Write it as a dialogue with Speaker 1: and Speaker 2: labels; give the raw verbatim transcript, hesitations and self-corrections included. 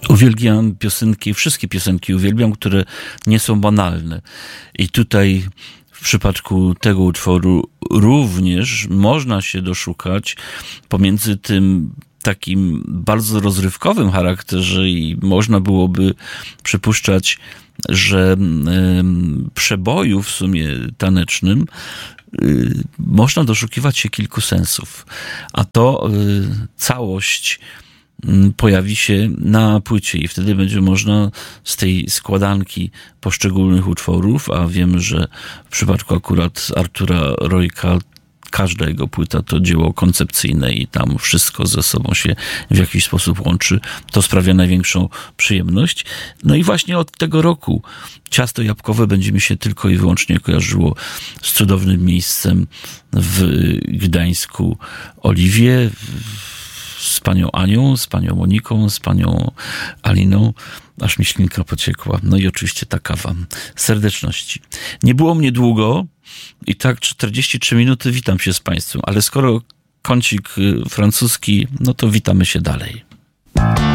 Speaker 1: Uwielbiam piosenki, wszystkie piosenki uwielbiam, które nie są banalne. I tutaj w przypadku tego utworu również można się doszukać pomiędzy tym takim bardzo rozrywkowym charakterze i można byłoby przypuszczać, że y, przeboju w sumie tanecznym y, można doszukiwać się kilku sensów. A to y, całość pojawi się na płycie i wtedy będzie można z tej składanki poszczególnych utworów, a wiemy, że w przypadku akurat Artura Rojka każda jego płyta to dzieło koncepcyjne i tam wszystko ze sobą się w jakiś sposób łączy. To sprawia największą przyjemność. No i właśnie od tego roku Ciasto Jabłkowe będzie mi się tylko i wyłącznie kojarzyło z cudownym miejscem w Gdańsku Oliwie, z panią Anią, z panią Moniką, z panią Aliną, aż mi ślinka pociekła. No i oczywiście ta kawa. Serdeczności. Nie było mnie długo i tak czterdzieści trzy minuty witam się z państwem, ale skoro kącik francuski, no to witamy się dalej.